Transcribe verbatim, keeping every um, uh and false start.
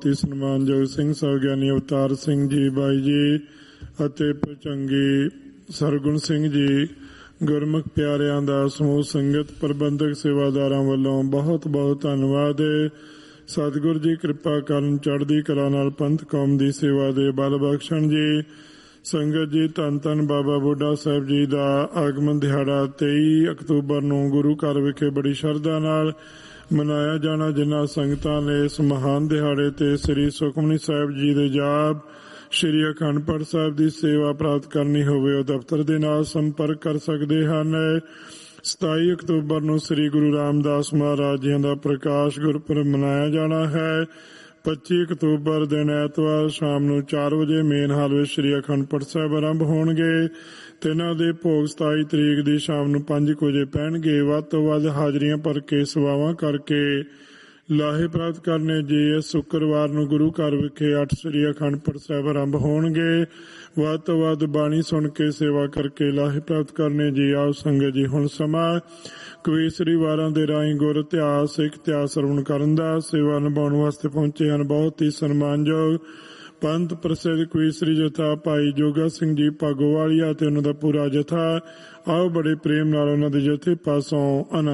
ਤੇ ਸਨਮਾਨਯੋਗ ਸਿੰਘ ਸਾਹਿਬ ਗਿਆਨੀ ਅਵਤਾਰ ਸਿੰਘ ਜੀ ਬਾਈ ਜੀ ਅਤੇ ਭੁਜੰਗੀ ਸਰਗੁਣ ਸਿੰਘ ਜੀ, ਗੁਰਮੁਖ ਪਿਆਰਿਆਂ ਦਾ ਸਮੂਹ ਸੰਗਤ ਪ੍ਰਬੰਧਕ ਸੇਵਾਦਾਰਾਂ ਵੱਲੋਂ ਬਹੁਤ ਬਹੁਤ ਧੰਨਵਾਦ। ਸਤਿਗੁਰ ਜੀ ਕਿਰਪਾ ਕਰਨ, ਚੜ੍ਹਦੀ ਕਲਾ ਨਾਲ ਪੰਥ ਕੌਮ ਦੀ ਸੇਵਾ ਦੇ ਬਲ ਬਖਸ਼ਣ ਜੀ। ਸੰਗਤ ਜੀ, ਧੰਨ ਧੰਨ ਬਾਬਾ ਬੁੱਢਾ ਸਾਹਿਬ ਜੀ ਦਾ ਆਗਮਨ ਦਿਹਾੜਾ ਤੇਈ ਅਕਤੂਬਰ ਨੂੰ ਗੁਰੂ ਘਰ ਵਿਖੇ ਬੜੀ ਸ਼ਰਧਾ ਨਾਲ ਮਨਾਇਆ ਜਾਣਾ। ਜਿਨ੍ਹਾਂ ਸੰਗਤਾਂ ਨੇ ਇਸ ਮਹਾਨ ਦਿਹਾੜੇ ਤੇ ਸ੍ਰੀ ਸੁਖਮਨੀ ਸਾਹਿਬ ਜੀ ਦੇ ਜਾਪ, ਸ੍ਰੀ ਅਖੰਡ ਪਾਠ ਸਾਹਿਬ ਦੀ ਸੇਵਾ ਪ੍ਰਾਪਤ ਕਰਨੀ ਹੋਵੇ, ਉਹ ਦਫ਼ਤਰ ਦੇ ਨਾਲ ਸੰਪਰਕ ਕਰ ਸਕਦੇ ਹਨ। ਸਤਾਈ ਅਕਤੂਬਰ ਨੂੰ ਸ੍ਰੀ ਗੁਰੂ ਰਾਮਦਾਸ ਮਹਾਰਾਜ ਜੀ ਦਾ ਪ੍ਰਕਾਸ਼ ਗੁਰਪੁਰਬ ਮਨਾਇਆ ਜਾਣਾ ਹੈ। ਪੱਚੀ ਅਕਤੂਬਰ ਦਿਨ ਐਤਵਾਰ ਸ਼ਾਮ ਨੂੰ ਚਾਰ ਵਜੇ ਮੇਨ ਹਾਲ ਵਿੱਚ ਸ੍ਰੀ ਅਖੰਡ ਪਾਠ ਸਾਹਿਬ ਆਰੰਭ ਹੋਣਗੇ ਤੇ ਇਹਨਾਂ ਦੇ ਭੋਗ ਸਤਾਈ ਤਰੀਕ ਦੀ ਸ਼ਾਮ ਨੂੰ ਪੰਜ ਕੁ ਵਜੇ ਪੈਣਗੇ। ਵੱਧ ਤੋਂ ਵੱਧ ਹਾਜ਼ਰੀਆਂ ਭਰ ਕੇ ਸੇਵਾਵਾਂ ਕਰਕੇ ਲਾਹੇ ਪ੍ਰਾਪਤ ਕਰਨੇ ਜੀ। ਇਸ ਸ਼ੁੱਕਰਵਾਰ ਨੂੰ ਗੁਰੂ ਘਰ ਵਿਖੇ ਅੱਠ ਸ੍ਰੀ ਅਖੰਡ ਪਾਠ ਸਾਹਿਬ ਆਰੰਭ ਹੋਣਗੇ। ਵੱਧ ਤੋਂ ਵੱਧ ਬਾਣੀ ਸੁਣ ਕੇ ਸੇਵਾ ਕਰਕੇ ਲਾਹੇ ਪ੍ਰਾਪਤ ਕਰਨੇ ਜੀ। ਆਓ ਸੰਗਤ ਜੀ, ਹੁਣ ਸਮਾਂ ਕਵੀਸ਼ਰੀ ਵਾਰਾਂ ਦੇ ਰਾਹੀਂ ਗੁਰ ਇਤਿਹਾਸ, ਸਿੱਖ ਇਤਿਹਾਸ ਸਰਵਣ ਕਰਨ ਦਾ। ਸੇਵਾ ਨਿਭਾਉਣ ਵਾਸਤੇ ਪਹੁੰਚੇ ਹਨ ਬਹੁਤ ਹੀ ਸਨਮਾਨਯੋਗ ਪੰਥ ਪ੍ਰਸਿੱਧ ਕਵੀਸ਼ਰੀ ਜਥਾ ਭਾਈ ਜੋਗਾ ਸਿੰਘ ਜੀ ਭਾਗੋਵਾਲੀਆ ਤੇ ਉਹਨਾਂ ਦਾ ਪੂਰਾ ਜਥਾ। ਆਓ ਬੜੇ ਪ੍ਰੇਮ ਨਾਲ ਉਹਨਾਂ ਦੇ ਜਥੇ ਪਾਸੋਂ ਆਨੰਦ